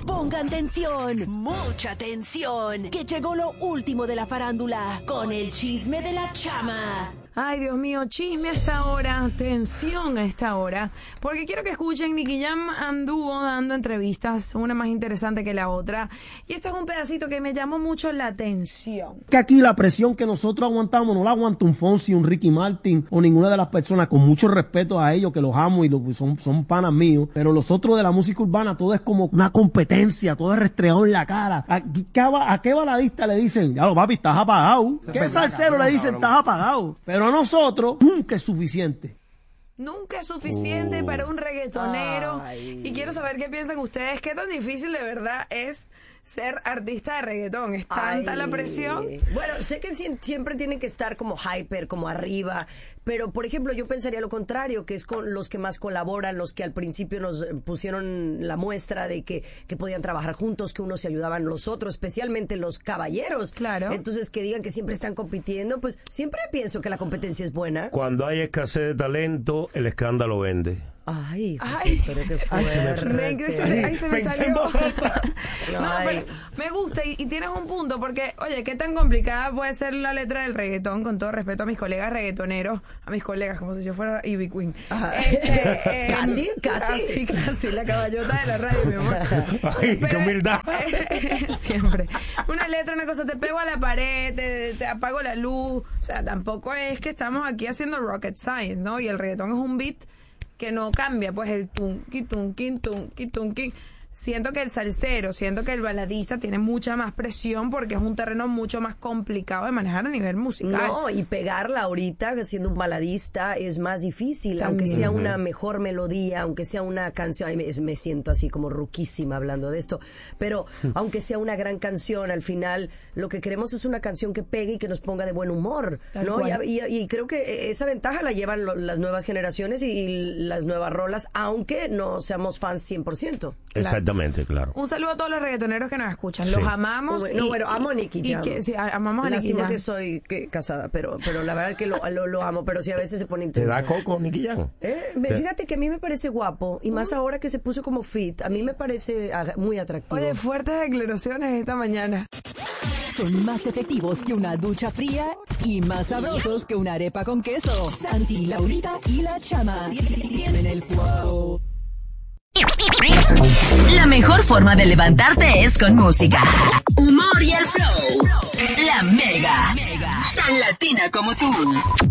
Pongan tensión, mucha tensión, que llegó lo último de la farándula con el chisme de la chama. Ay, Dios mío, chisme a esta hora, tensión a esta hora, porque quiero que escuchen, Nicky Jam anduvo dando entrevistas, una más interesante que la otra, y este es un pedacito que me llamó mucho la atención. Que aquí la presión que nosotros aguantamos no la aguanta un Fonsi, un Ricky Martin o ninguna de las personas, con mucho respeto a ellos, que los amo y son panas míos, pero los otros de la música urbana, todo es como una competencia, todo es restregado en la cara. ¿A qué baladista le dicen? Ya lo papi, estás apagado? ¿Qué salsero le dicen? Estás apagado. Pero a nosotros nunca es suficiente. Nunca es suficiente para un reggaetonero. Ay. Y quiero saber qué piensan ustedes. ¿Qué tan difícil de verdad es ser artista de reggaetón? ¿Es tanta la presión? Bueno, sé que siempre tienen que estar como hyper, como arriba, pero por ejemplo yo pensaría lo contrario, que es con los que más colaboran, los que al principio nos pusieron la muestra de que podían trabajar juntos, que unos se ayudaban los otros, especialmente los caballeros. Claro. Entonces que digan que siempre están compitiendo, pues siempre pienso que la competencia es buena. Cuando hay escasez de talento, el escándalo vende. Ay, Ay. José, pero qué fuerte. Ay, se me Pensé salió. en voz alta. No, pero me gusta y tienes un punto, porque, oye, qué tan complicada puede ser la letra del reggaetón, con todo respeto a mis colegas reggaetoneros, a mis colegas, como si yo fuera Ivy Queen. Casi, la caballota de la radio, mi amor. Ay, qué humildad. Siempre. Una letra, una cosa, te pego a la pared, te apago la luz, o sea, tampoco es que estamos aquí haciendo rocket science, ¿no? Y el reggaetón es un beat que no cambia, pues el tunqui, tunqui, tunqui, tunqui. Siento que el salsero, siento que el baladista tiene mucha más presión porque es un terreno mucho más complicado de manejar a nivel musical. No, y pegarla ahorita siendo un baladista es más difícil, También. aunque sea una mejor melodía, aunque sea una canción. Ay, me siento así como ruquísima hablando de esto, pero aunque sea una gran canción, al final lo que queremos es una canción que pegue y que nos ponga de buen humor, Tal ¿no? cual. Y creo que esa ventaja la llevan las nuevas generaciones y las nuevas rolas, aunque no seamos fans 100%. Exactamente, claro. Un saludo a todos los reggaetoneros que nos escuchan. Sí. Los amamos. Bueno, amo a Nicky Jam. Sí, amamos a Nicky Lástima Jam. que soy casada, pero la verdad es que lo amo, pero sí a veces se pone ¿Te intenso. da coco, Nicky Jam? Fíjate que a mí me parece guapo, y más ahora que se puso como fit, a mí me parece muy atractivo. Oye, fuertes declaraciones esta mañana. Son más efectivos que una ducha fría y más sabrosos que una arepa con queso. Santi, Laurita y la chama tienen el flow. La mejor forma de levantarte es con música, humor y el flow. La Mega, tan latina como tú.